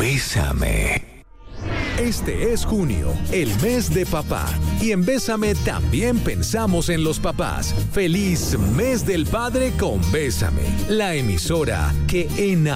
Bésame. Este es junio, el mes de papá. Y en Bésame también pensamos en los papás. ¡Feliz mes del padre con Bésame! La emisora que